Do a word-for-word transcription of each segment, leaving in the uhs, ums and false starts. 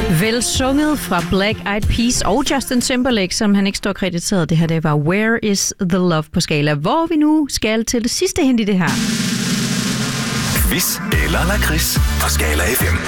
Vel sunget fra Black Eyed Peas og Justin Timberlake, som han ikke står krediteret. Det her, det var Where is the Love på skala, hvor vi nu skal til det sidste hint i det her. Quiz eller lakrids på Skala F M.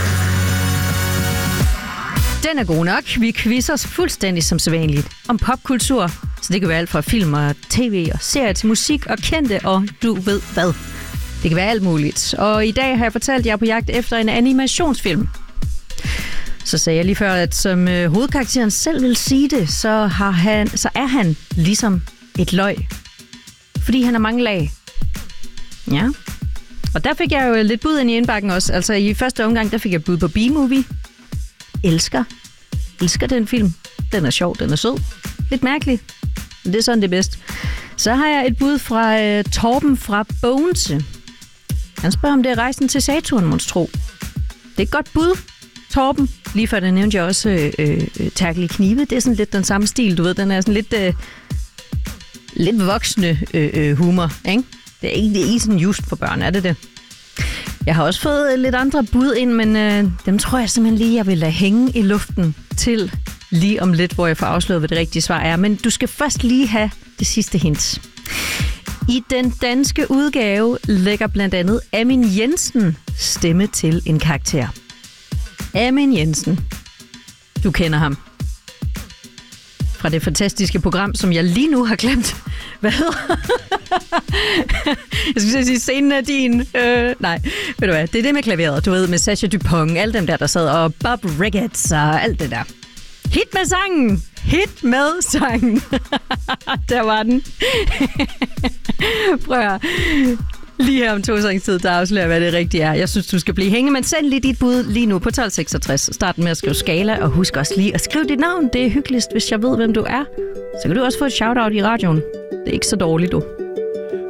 Den er god nok. Vi quizzer fuldstændig som sædvanligt om popkultur. Så det kan være alt fra film og tv og serier til musik og kendte, og du ved hvad. Det kan være alt muligt. Og i dag har jeg fortalt, at jeg er på jagt efter en animationsfilm. Så sagde jeg lige før, at som øh, hovedkarakteren selv vil sige det, så, har han, så er han ligesom et løg. Fordi han har mange lag. Ja. Og der fik jeg jo lidt bud ind i indbakken også. Altså i første omgang, der fik jeg bud på B-movie. Elsker. Elsker den film. Den er sjov, den er sød. Lidt mærkelig. Men det er sådan det bedste. Så har jeg et bud fra øh, Torben fra Bogense. Han spørger, om det er rejsen til Saturn, monstro. Det er et godt bud, Torben. Lige før, der nævnte jeg også øh, øh, Terkel i knive. Det er sådan lidt den samme stil, du ved. Den er sådan lidt, øh, lidt voksne øh, øh, humor, ikke? Det er ikke, det er ikke sådan just for børn, er det det? Jeg har også fået lidt andre bud ind, men øh, dem tror jeg simpelthen lige, jeg vil lade hænge i luften til lige om lidt, hvor jeg får afsløret, hvad det rigtige svar er. Men du skal først lige have det sidste hint. I den danske udgave lægger blandt andet Amin Jensen stemme til en karakter. Amin Jensen. Du kender ham. Fra det fantastiske program, som jeg lige nu har glemt. Hvad hedder? Jeg skal sige, scenen er din. Øh, nej, ved du hvad? Det er det med klaveret, du ved, med Sacha Dupont, alle dem der, der sad, og Bob Ricketts og alt det der. Hit med sangen! Hit med sangen! Der var den. Prøv at lige her om to sangs tid, der afslører, hvad det rigtige er. Jeg synes, du skal blive hængende, men send lige dit bud lige nu på tolv seksogtres. Start med at skrive Skala, og husk også lige at skrive dit navn. Det er hyggeligst, hvis jeg ved, hvem du er. Så kan du også få et shout-out i radioen. Det er ikke så dårligt, du.